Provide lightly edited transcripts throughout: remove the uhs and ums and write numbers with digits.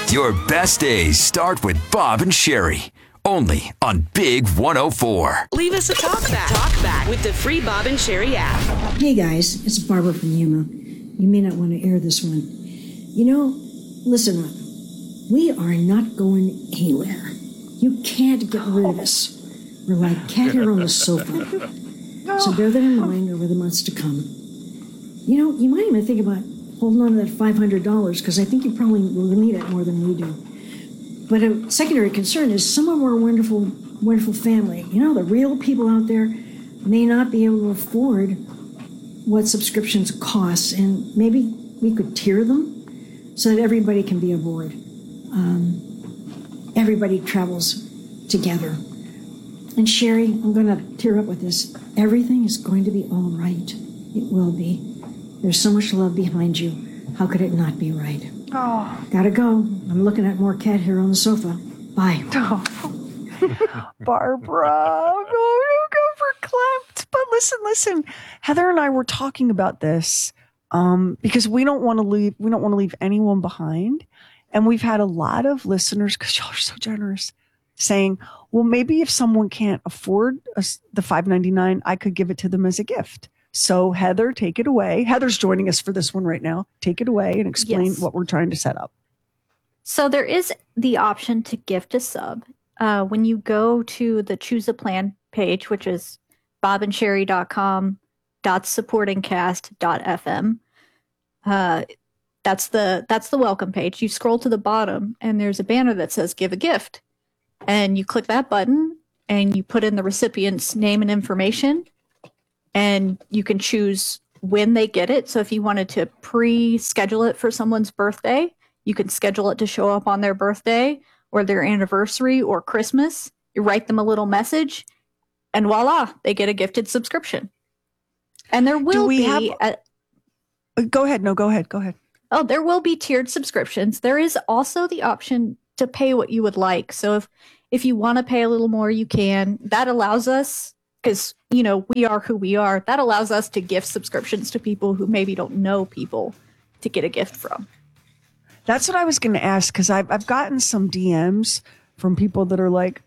Your best days start with Bob and Sherry. Only on Big 104. Leave us a talkback with the free Bob and Sherry app. Hey guys, it's Barbara from Yuma. You may not want to air this one. You know, listen up. We are not going anywhere. You can't get rid of us. We're like cat hair on the sofa. So bear that in mind over the months to come. You know, you might even think about holding on to that $500 because I think you probably will need it more than we do. But a secondary concern is some of our wonderful, wonderful family, you know, the real people out there may not be able to afford what subscriptions cost, and maybe we could tier them so that everybody can be aboard. Everybody travels together. And Sherry, I'm going to tear up with this. Everything is going to be all right. It will be. There's so much love behind you. How could it not be right? Oh. Gotta go. I'm looking at more cat hair on the sofa. Bye. Oh. Barbara, go for clapped. But listen. Heather and I were talking about this because we don't want to leave anyone behind. And we've had a lot of listeners, because y'all are so generous, saying, well, maybe if someone can't afford the $5.99, I could give it to them as a gift. So Heather, take it away. Heather's joining us for this one right now. Take it away and explain what we're trying to set up. So there is the option to gift a sub. When you go to the Choose a Plan page, which is bobandsherry.com.supportingcast.fm. That's the welcome page. You scroll to the bottom and there's a banner that says give a gift. And you click that button and you put in the recipient's name and information. And you can choose when they get it. So if you wanted to pre-schedule it for someone's birthday, you can schedule it to show up on their birthday or their anniversary or Christmas. You write them a little message and voila, they get a gifted subscription. And there will be... Go ahead. No, go ahead. Oh, there will be tiered subscriptions. There is also the option to pay what you would like. So if you want to pay a little more, you can. That allows us... because, you know, we are who we are. That allows us to gift subscriptions to people who maybe don't know people to get a gift from. That's what I was going to ask, because I've gotten some DMs from people that are like,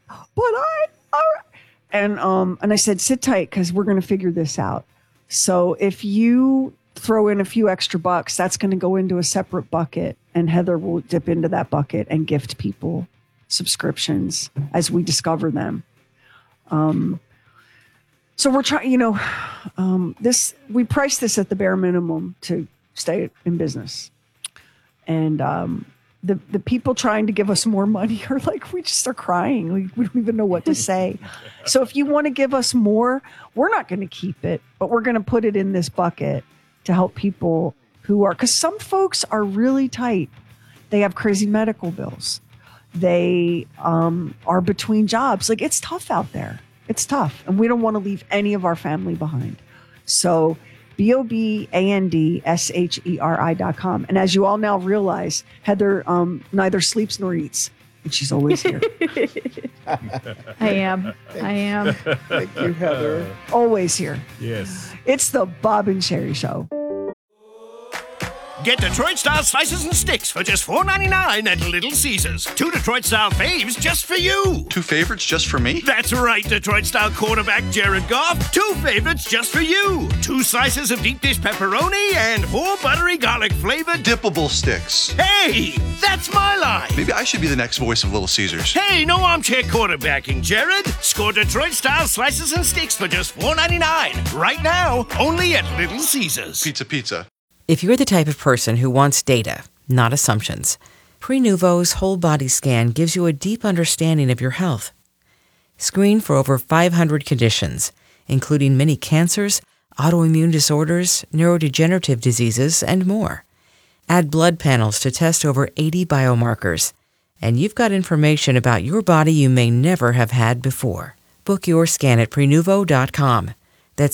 and I said, sit tight, because we're going to figure this out. So if you throw in a few extra bucks, that's going to go into a separate bucket, and Heather will dip into that bucket and gift people subscriptions as we discover them. So we're trying, we price this at the bare minimum to stay in business. And the people trying to give us more money are like, we just are crying. We don't even know what to say. So if you want to give us more, we're not going to keep it, but we're going to put it in this bucket to help people who are, because some folks are really tight. They have crazy medical bills. They are between jobs. Like, it's tough out there. It's tough, and we don't want to leave any of our family behind. So BOBANDSHERI.com. And as you all now realize, Heather neither sleeps nor eats, and she's always here. I am. Thank you, Heather. Always here. Yes. It's the Bob and Sherry Show. Get Detroit-style slices and sticks for just $4.99 at Little Caesars. 2 Detroit-style faves just for you. 2 favorites just for me? That's right, Detroit-style quarterback Jared Goff. 2 favorites just for you. 2 slices of deep dish pepperoni and 4 buttery garlic-flavored dippable sticks. Hey, that's my line. Maybe I should be the next voice of Little Caesars. Hey, no armchair quarterbacking, Jared. Score Detroit-style slices and sticks for just $4.99. Right now, only at Little Caesars. Pizza. If you're the type of person who wants data, not assumptions, Prenuvo's whole body scan gives you a deep understanding of your health. Screen for over 500 conditions, including many cancers, autoimmune disorders, neurodegenerative diseases, and more. Add blood panels to test over 80 biomarkers, and you've got information about your body you may never have had before. Book your scan at Prenuvo.com. That's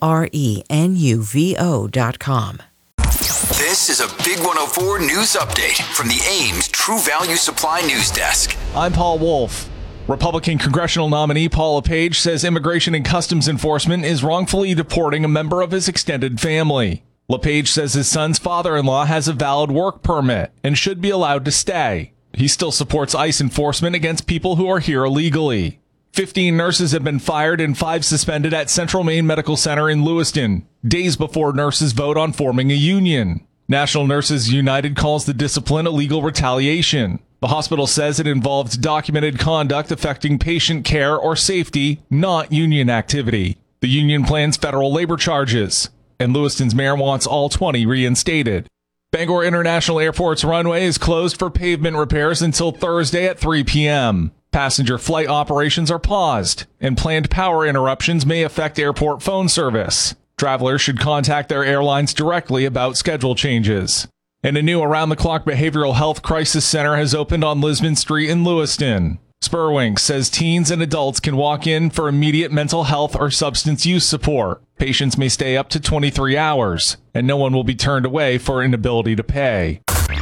Prenuvo.com. This is a Big 104 news update from the Ames True Value Supply News Desk. I'm Paul Wolf. Republican congressional nominee Paul LePage says Immigration and Customs Enforcement is wrongfully deporting a member of his extended family. LePage says his son's father-in-law has a valid work permit and should be allowed to stay. He still supports ICE enforcement against people who are here illegally. 15 nurses have been fired and 5 suspended at Central Maine Medical Center in Lewiston, days before nurses vote on forming a union. National Nurses United calls the discipline illegal retaliation. The hospital says it involved documented conduct affecting patient care or safety, not union activity. The union plans federal labor charges, and Lewiston's mayor wants all 20 reinstated. Bangor International Airport's runway is closed for pavement repairs until Thursday at 3 p.m. Passenger flight operations are paused, and planned power interruptions may affect airport phone service. Travelers should contact their airlines directly about schedule changes. And a new around-the-clock behavioral health crisis center has opened on Lisbon Street in Lewiston. Spurwink says teens and adults can walk in for immediate mental health or substance use support. Patients may stay up to 23 hours, and no one will be turned away for inability to pay.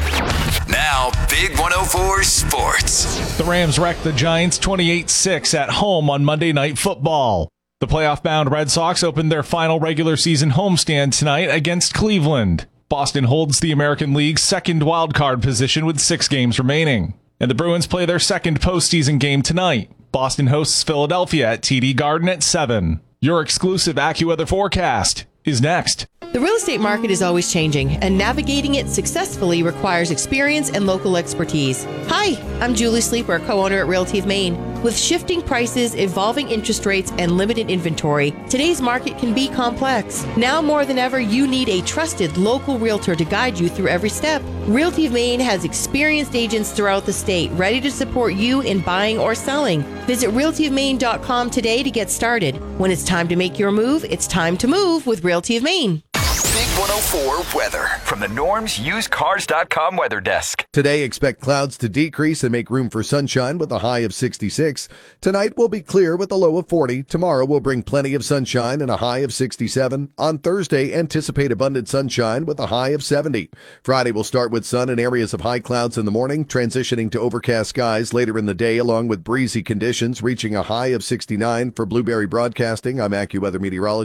Now, Big 104 Sports. The Rams wrecked the Giants 28-6 at home on Monday Night Football. The playoff-bound Red Sox opened their final regular season homestand tonight against Cleveland. Boston holds the American League's second wildcard position with 6 games remaining. And the Bruins play their second postseason game tonight. Boston hosts Philadelphia at TD Garden at 7. Your exclusive AccuWeather forecast is next. The real estate market is always changing, and navigating it successfully requires experience and local expertise. Hi, I'm Julie Sleeper, co-owner at Realty of Maine. With shifting prices, evolving interest rates, and limited inventory, today's market can be complex. Now more than ever, you need a trusted local realtor to guide you through every step. Realty of Maine has experienced agents throughout the state ready to support you in buying or selling. Visit realtyofmaine.com today to get started. When it's time to make your move, it's time to move with Realty of Maine. Big 104 weather from the Norm's UsedCars.com weather desk. Today, expect clouds to decrease and make room for sunshine with a high of 66. Tonight will be clear with a low of 40. Tomorrow will bring plenty of sunshine and a high of 67. On Thursday, anticipate abundant sunshine with a high of 70. Friday will start with sun and areas of high clouds in the morning, transitioning to overcast skies later in the day, along with breezy conditions, reaching a high of 69. For Blueberry Broadcasting, I'm AccuWeather meteorologist